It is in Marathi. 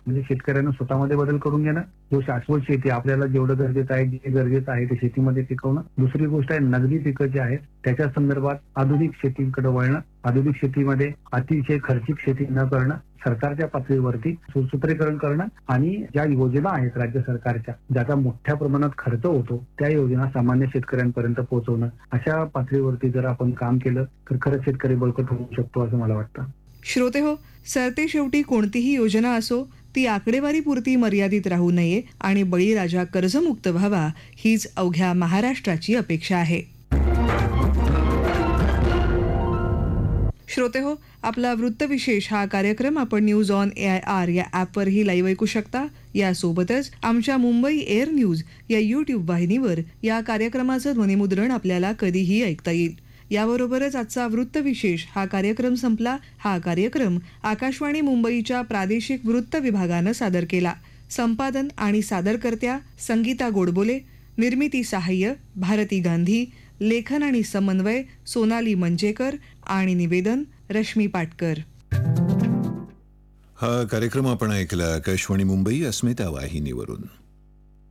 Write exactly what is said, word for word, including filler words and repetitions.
म्हणजे शेतकऱ्यांना स्वतःमध्ये बदल करून घेणं, जो शाश्वत शेती आपल्याला जेवढं गरजेचं आहे, जे गरजेचं आहे ते शेतीमध्ये पिकवणं. दुसरी गोष्ट आहे नगदी पिकं जी आहेत त्याच्या संदर्भात आधुनिक शेतीकडे वळणं. आधुनिक शेतीमध्ये अतिशय खर्चिक शेती न करणं, सरकारच्या पातळीवरती सुसूत्रीकरण करणं आणि ज्या योजना आहेत राज्य सरकारच्या ज्याचा मोठ्या प्रमाणात खर्च होतो त्या योजना सामान्य शेतकऱ्यांपर्यंत पोहोचवणं. अशा पातळीवरती जर आपण काम केलं तर खरंच शेतकरी बळकट होऊ शकतो असं मला वाटतं. श्रोते हो, सरते शेवटी कोणतीही योजना असो ती आकडेवारी पुरती मर्यादित राहू नये आणि बळीराजा कर्जमुक्त व्हावा हीच अवघ्या महाराष्ट्राची अपेक्षा आहे. श्रोते हो, आपला वृत्तविशेष हा कार्यक्रम आपण news on A I R या ॲपवरही लाईव्ह ऐकू शकता. यासोबतच आमच्या मुंबई एअर न्यूज या यूट्यूब वाहिनीवर या कार्यक्रमाचं ध्वनिमुद्रण आपल्याला कधीही ऐकता येईल. याबरोबरच आजचा वृत्तविशेष हा कार्यक्रम संपला. हा कार्यक्रम आकाशवाणी मुंबईच्या प्रादेशिक वृत्त विभागानं सादर केला. संपादन आणि सादरकर्त्या संगीता गोडबोले, निर्मिती सहाय्य भारती गांधी, लेखन आणि समन्वय सोनाली मंजेकर आणि निवेदन रश्मी पाटकर. हा कार्यक्रम आपण ऐकला आकाशवाणी मुंबई अस्मिता वाहिनीवरून.